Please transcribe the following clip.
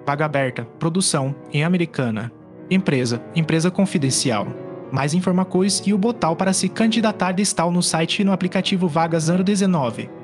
vaga aberta, produção, em Americana. Empresa, empresa confidencial. Mais informações e o botão para se candidatar está no site e no aplicativo Vagas 019.